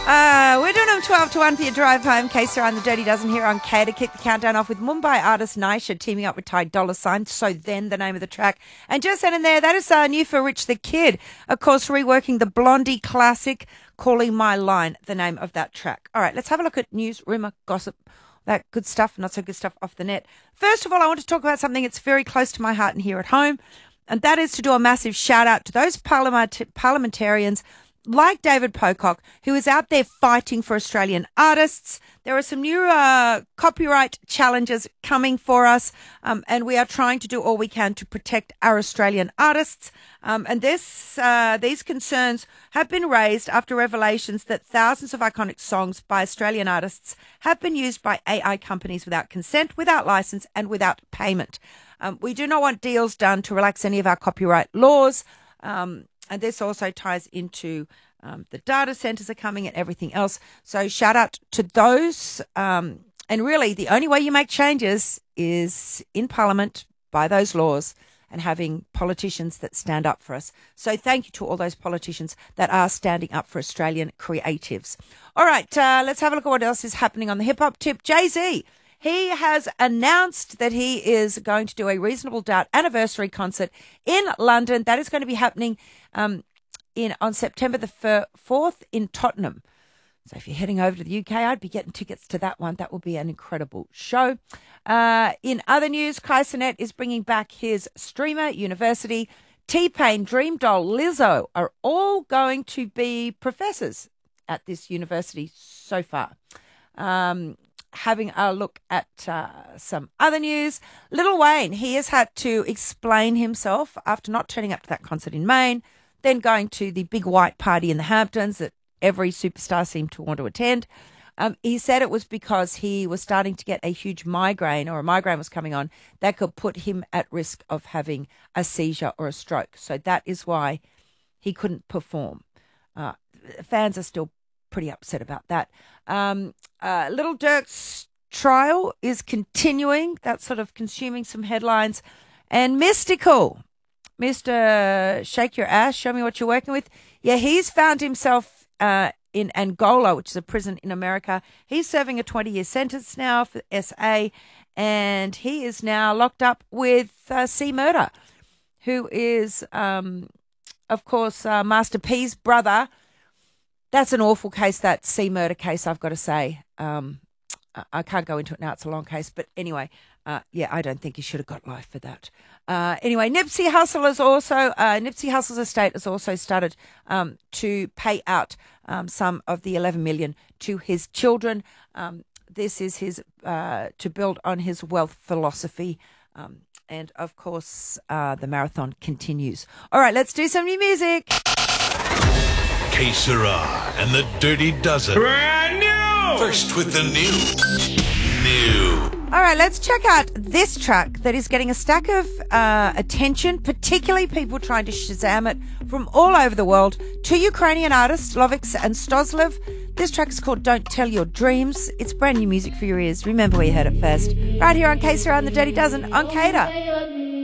We're doing them 12 to 1 for your drive home. Kesa on the Dirty Dozen here on K to kick the countdown off with Mumbai artist Nisha teaming up with Ty Dolla $ign. So Then, the name of the track. And just then and there, that is new for Rich the Kid. Of course, reworking the Blondie classic, Calling My Line, the name of that track. All right, let's have a look at news, rumour, gossip, that good stuff, not so good stuff off the net. First of all, I want to talk about something that's very close to my heart and here at home, and that is to do a massive shout out to those parliamentarians like David Pocock, who is out there fighting for Australian artists. There are some new copyright challenges coming for us, and we are trying to do all we can to protect our Australian artists. And these concerns have been raised after revelations that thousands of iconic songs by Australian artists have been used by AI companies without consent, without license, and without payment. We do not want deals done to relax any of our copyright laws. And this also ties into the data centres are coming and everything else. So shout out to those. And really, the only way you make changes is in Parliament by those laws and having politicians that stand up for us. So thank you to all those politicians that are standing up for Australian creatives. All right, let's have a look at what else is happening on the hip-hop tip. Jay-Z. He has announced that he is going to do a Reasonable Doubt anniversary concert in London. That is going to be happening on September the 4th in Tottenham. So if you're heading over to the UK, I'd be getting tickets to that one. That will be an incredible show. In other news, Kai Cenat is bringing back his streamer University. T-Pain, Dream Doll, Lizzo are all going to be professors at this university so far. Having a look at some other news. Lil Wayne, he has had to explain himself after not turning up to that concert in Maine, then going to the big white party in the Hamptons that every superstar seemed to want to attend. He said it was because he was starting to get a huge migraine, or a migraine was coming on, that could put him at risk of having a seizure or a stroke. So that is why he couldn't perform. Fans are still pretty upset about that. Little Dirk's trial is continuing. That's sort of consuming some headlines. And Mystical, Mr. Shake Your Ass, show me what you're working with. Yeah, he's found himself in Angola, which is a prison in America. He's serving a 20-year sentence now for SA, and he is now locked up with C. Murder, who is, of course, Master P's brother. That's an awful case, that C. Murder case, I've got to say. I can't go into it now. It's a long case. But anyway, I don't think he should have got life for that. Anyway, Nipsey Hussle's estate has also started to pay out some of the $11 million to his children. This is his to build on his wealth philosophy. And, of course, the marathon continues. All right, let's do some new music. K Sarah and the Dirty Dozen. Brand new! First with the new. All right, let's check out this track that is getting a stack of attention, particularly people trying to Shazam it from all over the world. Two Ukrainian artists, Lovix and Stozlev. This track is called Don't Tell Your Dreams. It's brand new music for your ears. Remember where you heard it first. Right here on K Sarah and the Dirty Dozen on Kader.